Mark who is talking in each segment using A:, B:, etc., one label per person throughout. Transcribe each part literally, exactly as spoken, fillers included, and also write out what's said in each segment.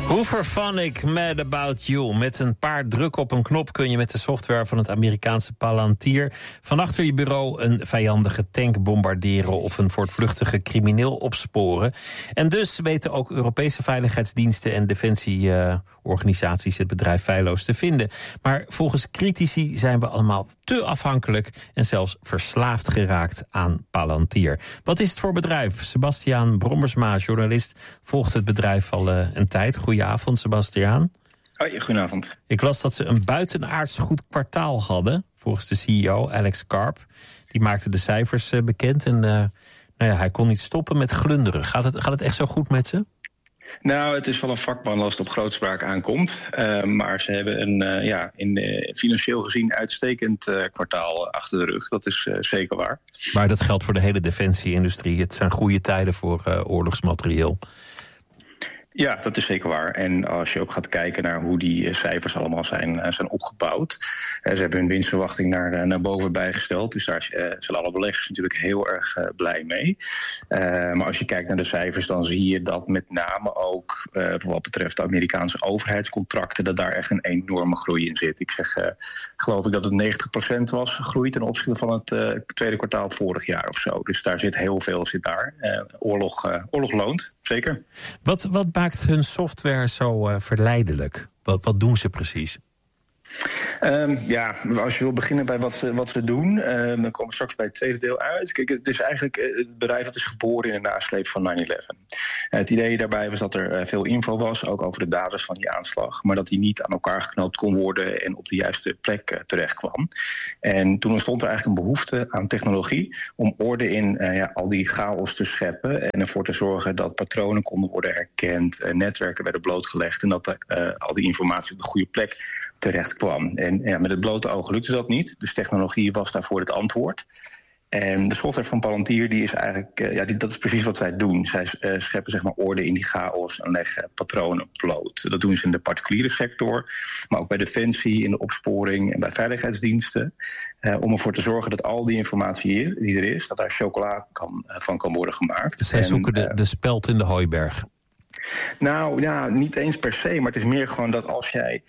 A: Hooverphonic, Mad About You. Met een paar drukken op een knop kun je met de software van het Amerikaanse Palantir van achter je bureau een vijandige tank bombarderen of een voortvluchtige crimineel opsporen. En dus weten ook Europese veiligheidsdiensten en defensieorganisaties uh, het bedrijf feilloos te vinden. Maar volgens critici zijn we allemaal te afhankelijk en zelfs verslaafd geraakt aan Palantir. Wat is het voor bedrijf? Sebastiaan Brommersma, journalist, volgt het bedrijf al uh, een tijd. Goedenavond, Sebastiaan.
B: Hoi, goedenavond.
A: Ik las dat ze een buitenaards goed kwartaal hadden, volgens de C E O, Alex Karp. Die maakte de cijfers uh, bekend en uh, nou ja, hij kon niet stoppen met glunderen. Gaat het, gaat het echt zo goed met ze?
B: Nou, het is wel een vakman als het op grootspraak aankomt. Uh, maar ze hebben een uh, ja, in, uh, financieel gezien uitstekend uh, kwartaal achter de rug. Dat is uh, zeker waar.
A: Maar dat geldt voor de hele defensie-industrie. Het zijn goede tijden voor uh, oorlogsmaterieel.
B: Ja, dat is zeker waar. En als je ook gaat kijken naar hoe die cijfers allemaal zijn, zijn opgebouwd. Ze hebben hun winstverwachting naar, naar boven bijgesteld. Dus daar zijn alle beleggers natuurlijk heel erg blij mee. Uh, maar als je kijkt naar de cijfers, dan zie je dat met name ook uh, voor wat betreft de Amerikaanse overheidscontracten, dat daar echt een enorme groei in zit. Ik zeg, uh, geloof ik dat het negentig procent was gegroeid ten opzichte van het uh, tweede kwartaal vorig jaar of zo. Dus daar zit heel veel zit daar. Uh, oorlog, uh, oorlog loont, zeker.
A: Wat, wat maakt hun software zo uh, verleidelijk? Wat, wat doen ze precies?
B: Um, ja, als je wil beginnen bij wat ze, wat ze doen, um, dan komen we straks bij het tweede deel uit. Kijk, het is eigenlijk het bedrijf dat is geboren in de nasleep van nine eleven. Uh, het idee daarbij was dat er uh, veel info was, ook over de daders van die aanslag, maar dat die niet aan elkaar geknoopt kon worden en op de juiste plek uh, terecht kwam. En toen ontstond er eigenlijk een behoefte aan technologie om orde in uh, ja, al die chaos te scheppen en ervoor te zorgen dat patronen konden worden herkend, uh, netwerken werden blootgelegd en dat uh, al die informatie op de goede plek terecht kwam. En ja, met het blote oog lukte dat niet. Dus technologie was daarvoor het antwoord. En de software van Palantir, die is eigenlijk, uh, ja, die, dat is precies wat zij doen. Zij uh, scheppen zeg maar orde in die chaos en leggen patronen bloot. Dat doen ze in de particuliere sector, maar ook bij defensie, in de opsporing en bij veiligheidsdiensten. Uh, om ervoor te zorgen dat al die informatie die er is, dat daar chocola kan, uh, van kan worden gemaakt.
A: Zij en, zoeken de, uh, de speld in de hooiberg.
B: Nou ja, niet eens per se, maar het is meer gewoon dat als jij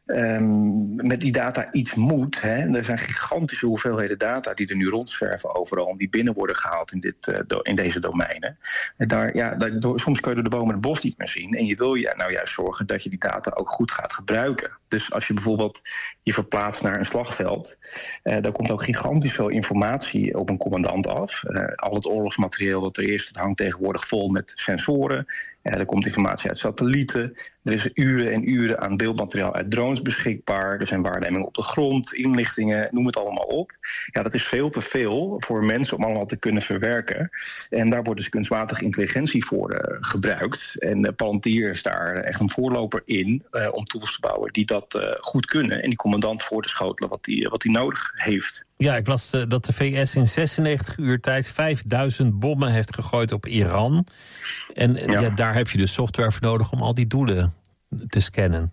B: Um, met die data iets moet. Hè. Er zijn gigantische hoeveelheden data die er nu rondzwerven overal en die binnen worden gehaald in, dit, uh, do, in deze domeinen. En daar, ja, daar, door, soms kun je door de bomen het bos niet meer zien. En je wil je nou juist zorgen dat je die data ook goed gaat gebruiken. Dus als je bijvoorbeeld je verplaatst naar een slagveld, uh, dan komt ook gigantisch veel informatie op een commandant af. Uh, al het oorlogsmaterieel dat er is, dat hangt tegenwoordig vol met sensoren. Uh, er komt informatie uit satellieten. Er is uren en uren aan beeldmateriaal uit drones beschikbaar. Er zijn waarnemingen op de grond, inlichtingen, noem het allemaal op. Ja, dat is veel te veel voor mensen om allemaal te kunnen verwerken. En daar wordt dus kunstmatige intelligentie voor uh, gebruikt. En uh, Palantir is daar echt een voorloper in uh, om tools te bouwen die dat uh, goed kunnen. En die commandant voor te schotelen wat hij wat nodig heeft.
A: Ja, ik las uh, dat de V S in zesennegentig uur tijd vijfduizend bommen heeft gegooid op Iran. En ja. Ja, daar heb je dus software voor nodig om al die doelen te scannen.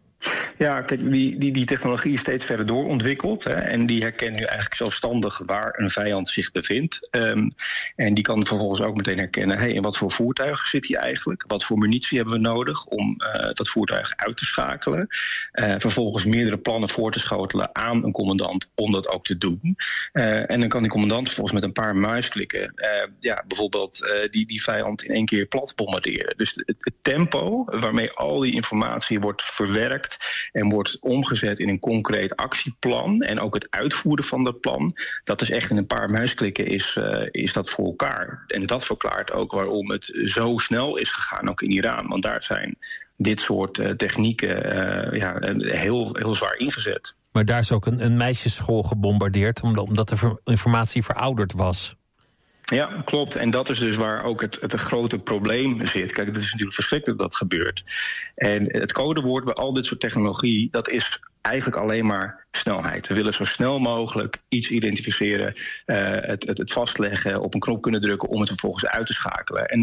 B: Ja, kijk, die, die, die technologie is steeds verder doorontwikkeld. Hè, en die herkent nu eigenlijk zelfstandig waar een vijand zich bevindt. Um, en die kan vervolgens ook meteen herkennen, hey, in wat voor voertuig zit hij eigenlijk? Wat voor munitie hebben we nodig om uh, dat voertuig uit te schakelen? Uh, vervolgens meerdere plannen voor te schotelen aan een commandant om dat ook te doen. Uh, en dan kan die commandant vervolgens met een paar muisklikken uh, ja, bijvoorbeeld uh, die, die vijand in één keer plat bombarderen. Dus het, het tempo waarmee al die informatie wordt verwerkt en wordt omgezet in een concreet actieplan en ook het uitvoeren van dat plan, dat is echt in een paar muisklikken is, uh, is dat voor elkaar. En dat verklaart ook waarom het zo snel is gegaan, ook in Iran. Want daar zijn dit soort uh, technieken uh, ja, heel, heel zwaar ingezet.
A: Maar daar is ook een, een meisjesschool gebombardeerd omdat de ver- informatie verouderd was.
B: Ja, klopt. En dat is dus waar ook het, het grote probleem zit. Kijk, het is natuurlijk verschrikkelijk dat gebeurt. En het codewoord bij al dit soort technologie, dat is eigenlijk alleen maar snelheid. We willen zo snel mogelijk iets identificeren, uh, het, het, het vastleggen, op een knop kunnen drukken om het vervolgens uit te schakelen. En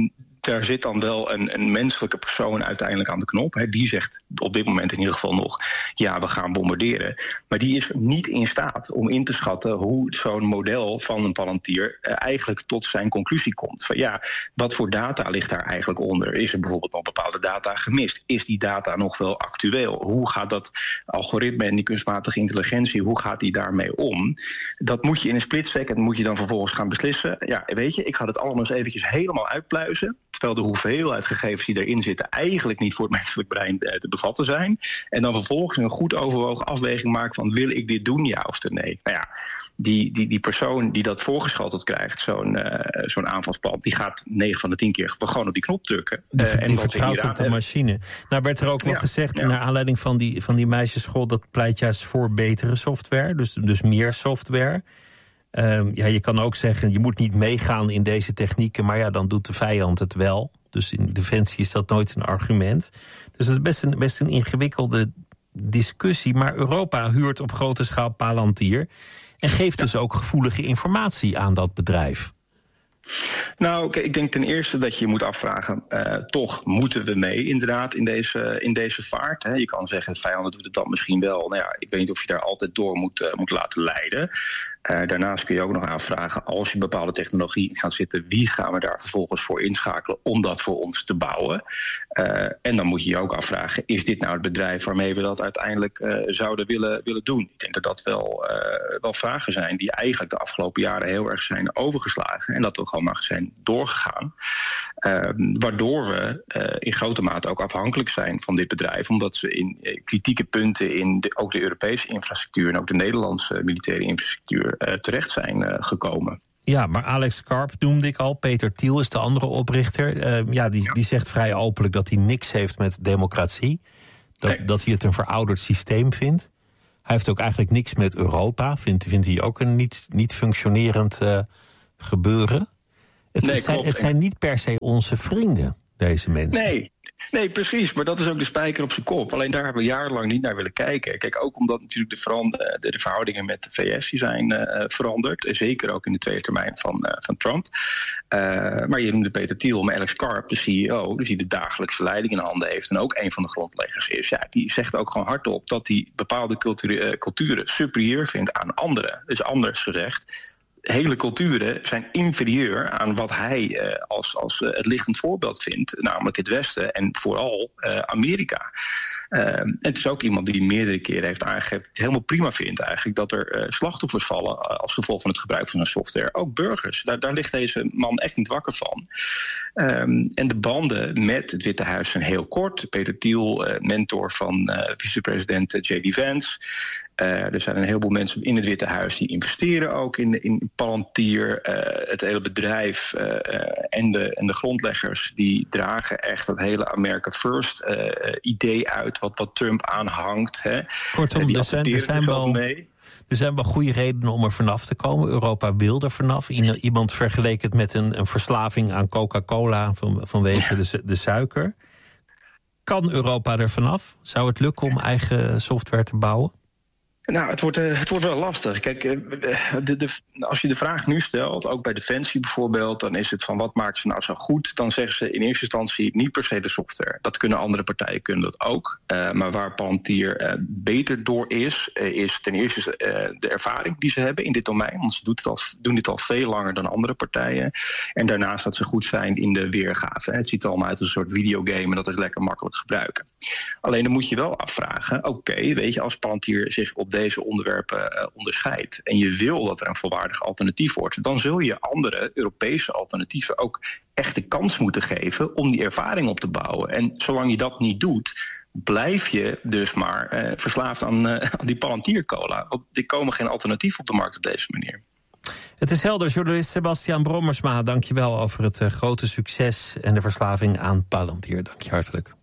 B: daar zit dan wel een, een menselijke persoon uiteindelijk aan de knop. Hè. Die zegt op dit moment in ieder geval nog, ja, we gaan bombarderen. Maar die is niet in staat om in te schatten hoe zo'n model van een Palantir uh, eigenlijk tot zijn conclusie komt. Van ja, wat voor data ligt daar eigenlijk onder? Is er bijvoorbeeld nog bepaalde data gemist? Is die data nog wel actueel? Hoe gaat dat algoritme en die kunstmatige intelligentie, hoe gaat die daarmee om? Dat moet je in een split second, moet je dan vervolgens gaan beslissen. Ja, weet je, ik ga het allemaal eens eventjes helemaal uitpluizen. Terwijl de hoeveelheid gegevens die erin zitten eigenlijk niet voor het menselijk brein te bevatten zijn. En dan vervolgens een goed overwogen afweging maken van, wil ik dit doen, ja of nee? Nou ja, die, die, die persoon die dat voorgeschoteld krijgt, zo'n, uh, zo'n aanvalsplan, die gaat negen van de tien keer gewoon op die knop drukken.
A: Die,
B: uh, en
A: die vertrouwt op de hebben. machine. Nou werd er ook wel ja, gezegd, ja. naar aanleiding van die, van die meisjesschool, dat pleit juist voor betere software, dus, dus meer software. Um, ja, je kan ook zeggen, je moet niet meegaan in deze technieken, maar ja, dan doet de vijand het wel. Dus in defensie is dat nooit een argument. Dus dat is best een, best een ingewikkelde discussie. Maar Europa huurt op grote schaal Palantir en geeft dus ook gevoelige informatie aan dat bedrijf.
B: Nou, ik denk ten eerste dat je moet afvragen, uh, toch moeten we mee inderdaad in deze, in deze vaart. Hè? Je kan zeggen, vijanden doet het dan misschien wel. Nou ja, ik weet niet of je daar altijd door moet, uh, moet laten leiden. Uh, daarnaast kun je ook nog aanvragen, als je bepaalde technologie gaat zitten, wie gaan we daar vervolgens voor inschakelen om dat voor ons te bouwen? Uh, en dan moet je je ook afvragen, is dit nou het bedrijf waarmee we dat uiteindelijk uh, zouden willen, willen doen? Ik denk dat dat wel, uh, wel vragen zijn die eigenlijk de afgelopen jaren heel erg zijn overgeslagen en dat toch gewoon mag zijn doorgegaan. Uh, waardoor we uh, in grote mate ook afhankelijk zijn van dit bedrijf, omdat ze in uh, kritieke punten in de, ook de Europese infrastructuur en ook de Nederlandse militaire infrastructuur uh, terecht zijn uh, gekomen.
A: Ja, maar Alex Karp noemde ik al. Peter Thiel is de andere oprichter. Uh, ja, die, ja. die zegt vrij openlijk dat hij niks heeft met democratie. Dat, nee. dat hij het een verouderd systeem vindt. Hij heeft ook eigenlijk niks met Europa. Vindt, vindt hij ook een niet, niet functionerend uh, gebeuren. Het, nee, het, zijn, het zijn niet per se onze vrienden, deze mensen.
B: Nee. Nee, precies. Maar dat is ook de spijker op zijn kop. Alleen daar hebben we jarenlang niet naar willen kijken. Kijk, ook omdat natuurlijk de, verand- de, de verhoudingen met de V S die zijn uh, veranderd. Zeker ook in de tweede termijn van, uh, van Trump. Uh, maar je noemde Peter Thiel, maar Alex Karp, de C E O, dus die de dagelijkse leiding in handen heeft en ook een van de grondleggers is. Ja, die zegt ook gewoon hardop dat hij bepaalde culture, uh, culturen superieur vindt aan andere. Dus anders gezegd, hele culturen zijn inferieur aan wat hij uh, als, als uh, het lichtend voorbeeld vindt, namelijk het Westen en vooral uh, Amerika. Uh, het is ook iemand die meerdere keren heeft aangegeven dat hij helemaal prima vindt eigenlijk dat er uh, slachtoffers vallen uh, als gevolg van het gebruik van een software. Ook burgers. Daar, daar ligt deze man echt niet wakker van. Um, en de banden met het Witte Huis zijn heel kort. Peter Thiel, uh, mentor van uh, vicepresident J D Vance. Uh, er zijn een heleboel mensen in het Witte Huis die investeren ook in, in Palantir. Uh, het hele bedrijf uh, en, de, en de grondleggers die dragen echt dat hele America First uh, idee uit wat, wat Trump aanhangt. Hè.
A: Kortom, uh, er zijn, er, zijn wel, mee. er zijn wel goede redenen om er vanaf te komen. Europa wil er vanaf. Iemand vergeleek het met een, een verslaving aan Coca-Cola van, vanwege ja. de, de suiker. Kan Europa er vanaf? Zou het lukken om eigen software te bouwen?
B: Nou, het wordt, uh, het wordt wel lastig. Kijk, uh, de, de, als je de vraag nu stelt, ook bij Defensie bijvoorbeeld, dan is het van wat maakt ze nou zo goed? Dan zeggen ze in eerste instantie niet per se de software. Dat kunnen andere partijen kunnen dat ook. Uh, maar waar Palantir uh, beter door is, uh, is ten eerste uh, de ervaring die ze hebben in dit domein. Want ze doet het al, doen dit al veel langer dan andere partijen. En daarnaast dat ze goed zijn in de weergave. Het ziet er allemaal uit als een soort videogame en dat is lekker makkelijk gebruiken. Alleen dan moet je wel afvragen, oké, okay, weet je, als Palantir zich op deze onderwerpen uh, onderscheidt en je wil dat er een volwaardig alternatief wordt, dan zul je andere Europese alternatieven ook echt de kans moeten geven om die ervaring op te bouwen. En zolang je dat niet doet, blijf je dus maar uh, verslaafd aan, uh, aan die Palantir cola. Want er komen geen alternatief op de markt op deze manier.
A: Het is helder. Journalist Sebastiaan Brommersma, dank je wel over het uh, grote succes en de verslaving aan Palantir. Dank je hartelijk.